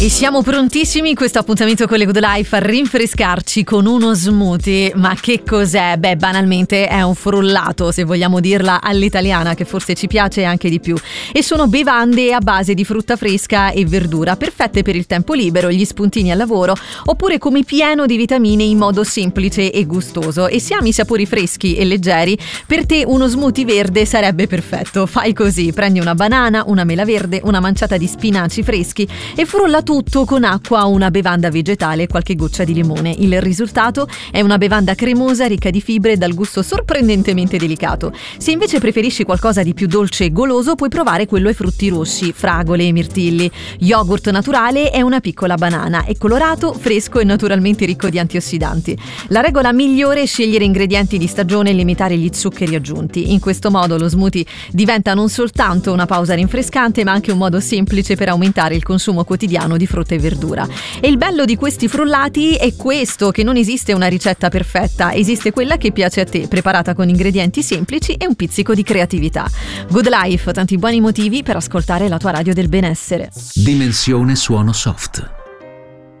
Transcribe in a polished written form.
E siamo prontissimi in questo appuntamento con le Good Life a rinfrescarci con uno smoothie. Ma che cos'è? Beh, banalmente è un frullato, se vogliamo dirla all'italiana, che forse ci piace anche di più. E sono bevande a base di frutta fresca e verdura, perfette per il tempo libero, gli spuntini al lavoro, oppure come pieno di vitamine in modo semplice e gustoso. E se ami i sapori freschi e leggeri, per te uno smoothie verde sarebbe perfetto. Fai così: prendi una banana, una mela verde, una manciata di spinaci freschi e frulla tutto con acqua, una bevanda vegetale e qualche goccia di limone. Il risultato è una bevanda cremosa, ricca di fibre e dal gusto sorprendentemente delicato. Se invece preferisci qualcosa di più dolce e goloso, puoi provare quello ai frutti rossi, fragole e mirtilli. Yogurt naturale è una piccola banana, è colorato, fresco e naturalmente ricco di antiossidanti. La regola migliore è scegliere ingredienti di stagione e limitare gli zuccheri aggiunti. In questo modo lo smoothie diventa non soltanto una pausa rinfrescante, ma anche un modo semplice per aumentare il consumo quotidiano di frutta e verdura. E il bello di questi frullati è questo, che non esiste una ricetta perfetta, esiste quella che piace a te, preparata con ingredienti semplici e un pizzico di creatività. Good Life, tanti buoni motivi per ascoltare la tua radio del benessere. Dimensione suono soft.